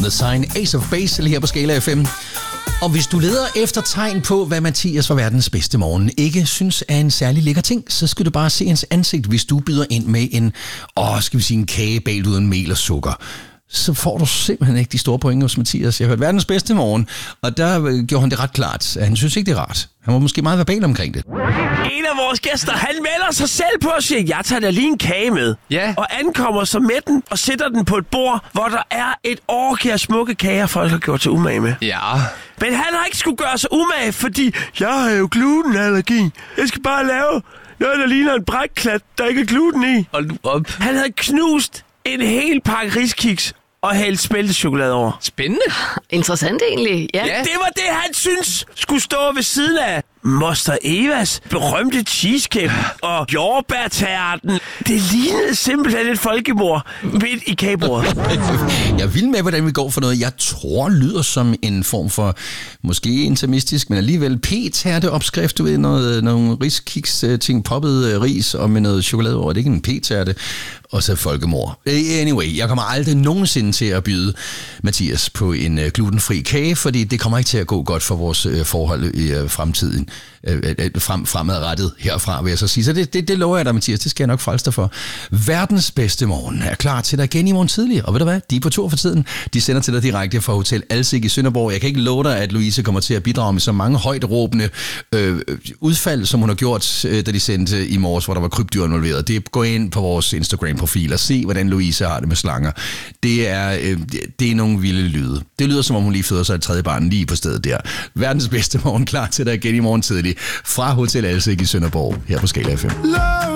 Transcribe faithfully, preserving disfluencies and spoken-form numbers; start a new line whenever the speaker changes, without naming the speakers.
The Sign, Ace of Base, her på Skala F M. Og hvis du leder efter tegn på, hvad Mathias fra verdens bedste morgen ikke synes er en særlig lækker ting, så skal du bare se hans ansigt, hvis du byder ind med en, åh, skal vi sige en kage bagt uden mel og sukker. Så får du simpelthen ikke de store point hos Mathias. Jeg har hørt verdens bedste morgen, og der gjorde han det ret klart. Han synes ikke, det er rart. Han var måske meget verbal omkring det.
En af vores gæster, han melder sig selv på og siger, jeg tager da lige en kage med.
Ja.
Og ankommer så med den og sætter den på et bord, hvor der er et orgie af smukke kager, folk har gjort sig umage med.
Ja.
Men han har ikke skulle gøre sig umage, fordi jeg har jo glutenallergi. Jeg skal bare lave noget, der ligner en brækklat, der ikke er gluten i.
Hold nu op.
Han havde knust en hel pakke riskiks og hældt smeltechokolade over.
Spændende.
Interessant egentlig, ja.
Ja.
Det var det, han synes skulle stå ved siden af Moster Evas berømte cheesecake og jordbærtærten. Det lignede simpelthen et folkemord midt i kagebordet.
Jeg vil med, hvordan vi går for noget, jeg tror lyder som en form for, måske intimistisk, men alligevel p-tærte-opskrift. Du ved, noget, nogle riskiks-ting, poppet ris og med noget chokolade over. Det er ikke en p-tærte. Og så folkemord. Anyway, jeg kommer aldrig nogensinde til at byde Mathias på en glutenfri kage, fordi det kommer ikke til at gå godt for vores forhold i fremtiden. Frem, fremadrettet herfra, vil jeg så sige. Så det, det, det lover jeg dig, Mathias. Det skal jeg nok frelse dig for. Verdens bedste morgen er klar til dig igen i morgen tidlig. Og ved du hvad? De er på tur for tiden. De sender til dig direkte fra Hotel Alsik i Sønderborg. Jeg kan ikke love dig, at Louise kommer til at bidrage med så mange højtråbende øh, udfald, som hun har gjort, øh, da de sendte i morges, hvor der var krybdyr involveret. Det gå ind på vores Instagram-profil og se, hvordan Louise har det med slanger. Det er, øh, det er nogle vilde lyde. Det lyder, som om hun lige føder sig et tredje barn lige på stedet der. Verdens bedste morgen klar til dig igen i morgen tidlig fra Hotel Alsik i Sønderborg her på Skala F M.